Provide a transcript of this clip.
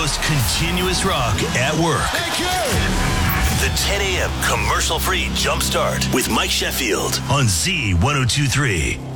most continuous rock at work. Thank you. The 10 a.m. commercial-free Jumpstart with Mike Sheffield on Z1023.